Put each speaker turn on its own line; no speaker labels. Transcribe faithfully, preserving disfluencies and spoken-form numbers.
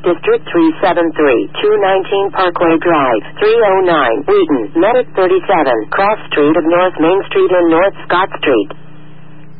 District three seven three, two nineteen Parkway Drive, three oh nine, Wheaton, Medic thirty-seven, Cross Street of North Main Street and North Scott Street.